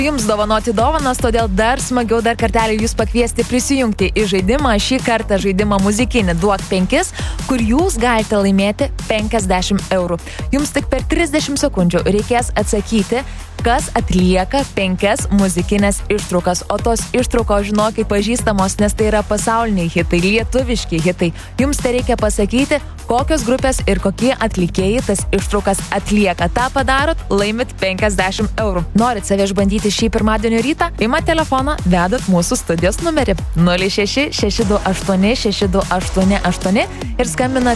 Jums dovanoti dovanas, todėl dar smagiau dar kartelį jūs pakviesti prisijungti į žaidimą. Šį kartą žaidimą muzikinį Duok 5, kur jūs galite laimėti 50 eurų. Jums tik per 30 sekundžių reikės atsakyti, kas atlieka 5 muzikinės ištraukas. O tos ištraukos, žinokit, pažįstamos, nes tai yra pasauliniai hitai, lietuviški hitai. Jums tai reikia pasakyti, kokios grupės ir kokie atlikėjai tas ištraukas atlieka. Ta padarot, laimit 50 eurų. Norit save išbandyti šį pirmadienio rytą? Imat telefoną, vedat mūsų studijos numerį 06 628 6288 ir skambinat